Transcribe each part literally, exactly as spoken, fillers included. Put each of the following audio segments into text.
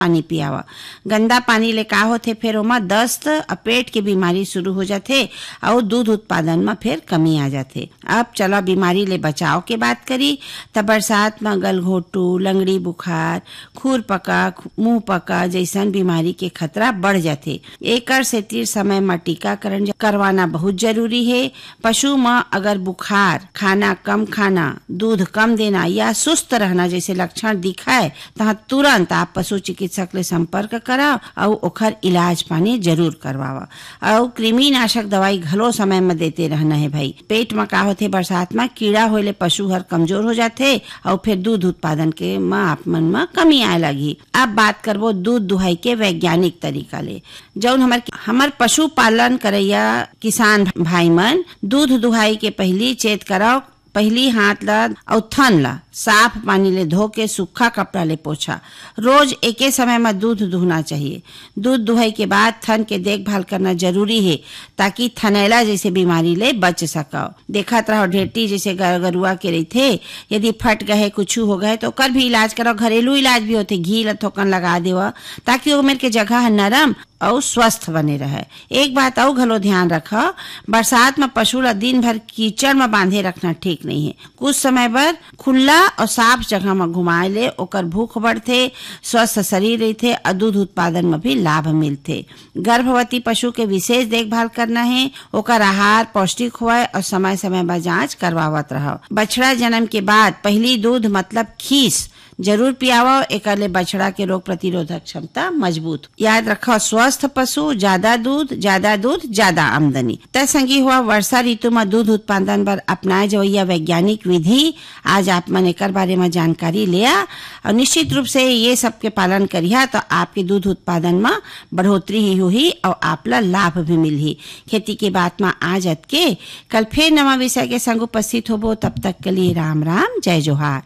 पानी पियावा। गंदा पानी ले का होथे फिर ओमा दस्त और पेट के बीमारी शुरू हो जाथे और दूध उत्पादन में फिर कमी आ जाथे। अब चलो बीमारी ले बचाव के बात करी तो बरसात में गलघोटू, लंगड़ी बुखार, खुर पका, मुंह पका जैसन बीमारी के खतरा बढ़ जाथे। एकर सेती समय में टीकाकरण करवाना बहुत जरूरी है। पशु में अगर बुखार, खाना कम खाना, दूध कम देना या सुस्त रहना जैसे लक्षण दिखाए तो तुरंत आप पशु चिकित्सक ले संपर्क कराओ और ओखर इलाज पानी जरूर करवावा। और कृमिनाशक दवाई घलो समय में देते रहना है भाई। पेट में का होथे बरसात में कीड़ा होले पशु हर कमजोर हो जाथे और फिर दूध उत्पादन के में आप मन में कमी आए लगी। अब बात करबो दूध दुहाई के वैज्ञानिक तरीका ले। जौन हमार हमार पशु पालन करैया किसान भाई मन दूध दुहाई के पहली चेत कराओ। पहली हाथ ला और थन ला साफ पानी ले धो के सूखा कपड़ा ले पोछा। रोज एके समय में दूध दुहना चाहिए। दूध दुहाई के बाद थन के देखभाल करना जरूरी है ताकि थनैला जैसे बीमारी ले बच सको। देखत रहो ढेटी जैसे गरुआ के रही थे, यदि फट गए कुछ हो गए तो ओकर भी इलाज करो। घरेलू इलाज भी होते, घी ला थोकन लगा देवा ताकि उमर के जगह नरम और स्वस्थ बने रहे। एक बात और घलो ध्यान रखो, बरसात में पशु ला दिन भर कीचड़ में बांधे रखना ठीक नहीं है। कुछ समय पर खुला और साफ जगह में घुमाए ले ओकर भूख बढ़थे, स्वस्थ शरीर रहते और दूध उत्पादन में भी लाभ मिलते। गर्भवती पशु के विशेष देखभाल करना है, ओकर आहार पौष्टिक होए और समय समय पर जांच करवावत रहो। बछड़ा जन्म के बाद पहली दूध मतलब खीस जरूर पियावा। एकर ले बछड़ा के रोग प्रतिरोधक क्षमता मजबूत। याद रखो स्वस्थ पशु ज्यादा दूध, ज्यादा दूध ज्यादा आमदनी। तय संगी हुआ वर्षा ऋतु में दूध उत्पादन पर अपनाए जाइए वैज्ञानिक विधि। आज आप मन एकर बारे में जानकारी लिया और निश्चित रूप से ये सब के पालन करिया तो आपके दूध उत्पादन में बढ़ोतरी ही हुई और आपला लाभ भी मिली। खेती के बात में आज के कल फिर नवा विषय के संग उपस्थित होबो। तब तक के लिए राम राम, जय जोहार।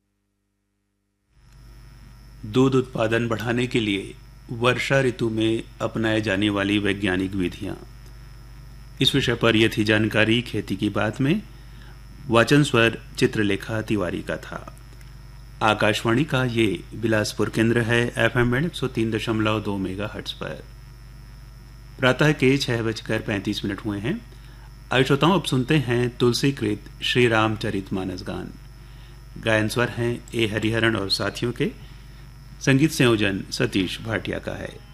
दूध उत्पादन बढ़ाने के लिए वर्षा ऋतु में अपनाए जाने वाली वैज्ञानिक विधियां, इस विषय पर यह थी जानकारी खेती की बात में। वाचन स्वर चित्रलेखा तिवारी का था। आकाशवाणी का ये बिलासपुर केंद्र है। एफएम बैंड एक सौ तीन दशमलव दो मेगा हर्ट्ज पर प्रातः के छह बजकर पैंतीस मिनट हुए हैं। आइए श्रोताओं, अब सुनते हैं तुलसीकृत श्री रामचरित मानस गान। गायन स्वर हैं ए हरिहरन और साथियों के। संगीत संयोजन सतीश भाटिया का है।